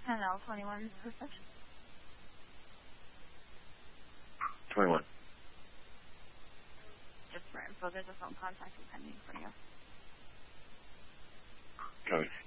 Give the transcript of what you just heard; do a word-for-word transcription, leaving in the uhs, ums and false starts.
ten L twenty-one reception. twenty-one. Just for info, there's a phone contact pending for you. Copy.